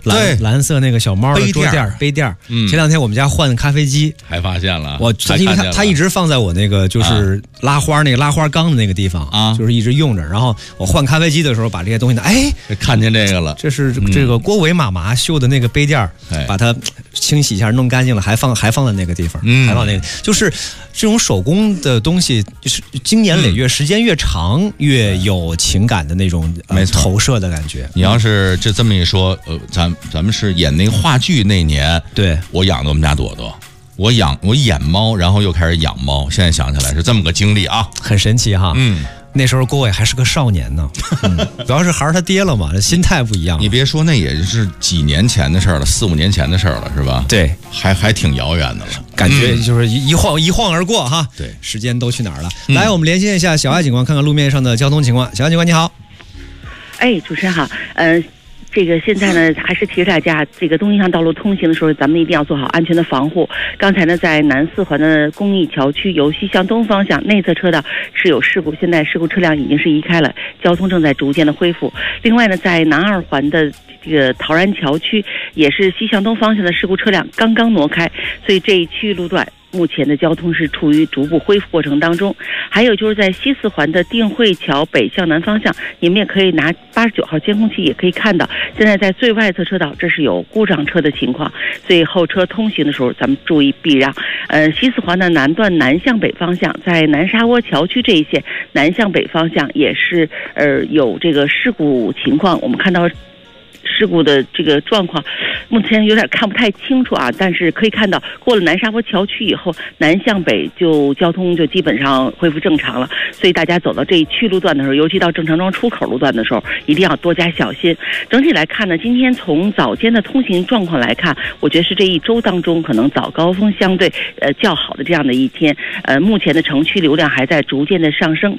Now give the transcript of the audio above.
蓝色那个小猫的桌垫杯垫。前2天我们家换咖啡机， 还发现了。 因为它一直放在我那个就是拉花缸的那个地方啊，就是一直用着。然后我换咖啡机的时候，把这些东西看见这个了。 这是这个郭伟妈妈绣的那个杯垫，把它清洗一下，弄干净了，还放在那个地方，还放那个，就是这种手工的东西，就是经年累月，时间越长越有情感的那种投射的感觉。 你要是这么一说，咱们是演那个话剧那年， 对， 我养的我们家朵朵，我演猫，然后又开始养猫，现在想起来是这么个经历啊， 很神奇哈。那时候郭伟还是个少年呢，主要是孩儿他爹了嘛，心态不一样。 你别说，那也是几年前的事儿了，4、5年前的事儿了，是吧？ 对， 还挺遥远的了， 感觉就是一晃而过哈。 对， 时间都去哪儿了？来，我们连线一下小艾警官，看看路面上的交通情况。小艾警官你好。 主持人好，这个现在呢，还是提示大家，这个东西向道路通行的时候，咱们一定要做好安全的防护。刚才呢，在南4环的公益桥区由西向东方向内侧车道是有事故，现在事故车辆已经是移开了，交通正在逐渐的恢复。另外呢，在南2环的这个陶然桥区也是西向东方向的事故车辆刚刚挪开，所以这一区域路段目前的交通是处于逐步恢复过程当中。还有就是在西4环的定慧桥北向南方向，你们也可以拿89号监控器也可以看到，现在在最外侧车道这是有故障车的情况，所以后车通行的时候咱们注意避让。西4环的南段南向北方向，在南沙窝桥区这一线南向北方向也是有这个事故情况，我们看到事故的这个状况目前有点看不太清楚啊，但是可以看到过了南沙坡桥区以后，南向北交通就基本上恢复正常了，所以大家走到这一区路段的时候，尤其到郑成庄出口路段的时候，一定要多加小心。整体来看呢，今天从早间的通行状况来看，我觉得是这一周当中可能早高峰相对较好的这样的一天。目前的城区流量还在逐渐的上升，